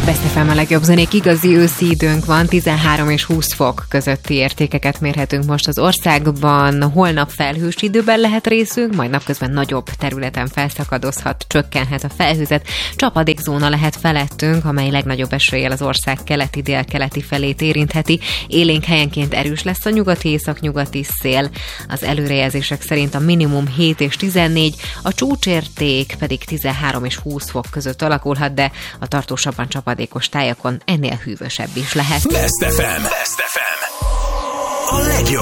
Best FM a legjobb zenék, igazi őszi időnk van, 13 és 20 fok közötti értékeket mérhetünk most az országban. Holnap felhős időben lehet részünk, majd napközben nagyobb területen felszakadozhat, csökkenhet a felhőzet. Csapadékzóna lehet felettünk, amely legnagyobb eséllyel az ország keleti-délkeleti felét érintheti. Élénk helyenként erős lesz a nyugati-északnyugati szél. Az előrejelzések szerint a minimum 7 és 14, a csúcsérték pedig 13 és 20 fok között alakulhat, de a tartósabban csapadékos tájakon ennél hűvösebb is lehet. Best FM. Best FM. A legjobb